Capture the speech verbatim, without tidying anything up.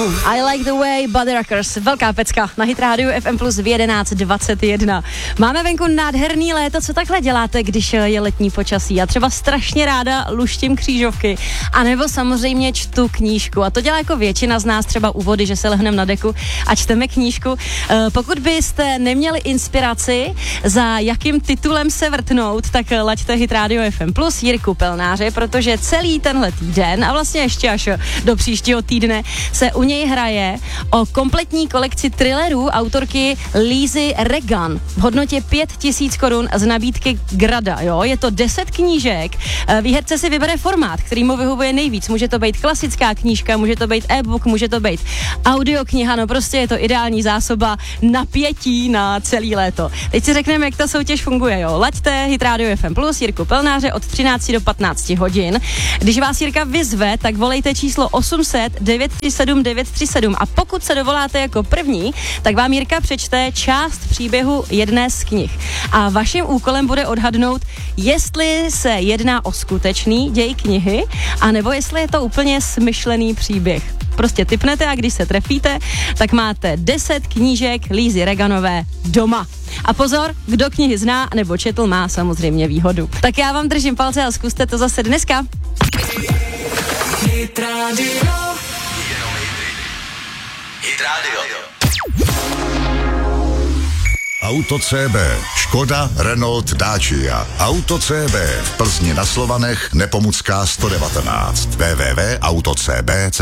I like the way Buddy Rockers, velká pecka na Hit Radio F M plus v jedenáct dvacet jedna. Máme venku nádherný léto, co takhle děláte, když je letní počasí? Já třeba strašně ráda luštím křížovky, anebo samozřejmě čtu knížku a to dělá jako většina z nás třeba u vody, že se lehneme na deku a čteme knížku. E, pokud byste neměli inspiraci, za jakým titulem se vrtnout, tak laďte Hit Radio F M plus Jirku Pelnáře, protože celý tenhle týden a vlastně ještě až do příštího týdne se u něj hraje o kompletní kolekci thrillerů autorky Lizzie Regan v hodnotě pět tisíc korun z nabídky Grada, jo, je to deset knížek, výherce si vybere formát, který mu vyhovuje nejvíc, může to být klasická knížka, může to být e-book, může to být audiokniha, no prostě je to ideální zásoba napětí na celý léto. Teď si řekneme, jak ta soutěž funguje, jo, laďte Hit Radio F M plus Jirku Pelnáře od třináct do patnácti hodin. Když vás Jirka vyzve, tak volejte číslo osm set devět tři sedm devět tři sedm a pokud se dovoláte jako první, tak vám Jirka přečte část příběhu jedné z knih. A vaším úkolem bude odhadnout, jestli se jedná o skutečný děj knihy, anebo jestli je to úplně smyšlený příběh. Prostě tipnete a když se trefíte, tak máte deset knížek Lizzie Reganové doma. A pozor, kdo knihy zná nebo četl, má samozřejmě výhodu. Tak já vám držím palce a zkuste to zase dneska. Hit Radio. Hit Radio. Auto C B. Škoda, Renault, Dacia. Auto C B. V Plzni na Slovanech, Nepomucká sto devatenáct. w w w tečka auto c b tečka